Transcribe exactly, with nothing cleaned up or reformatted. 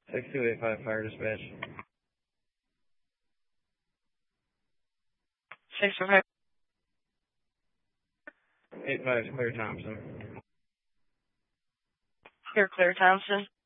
six two eight five Fire Dispatch. six two five. eight five Claire Thompson. Here, Claire Thompson.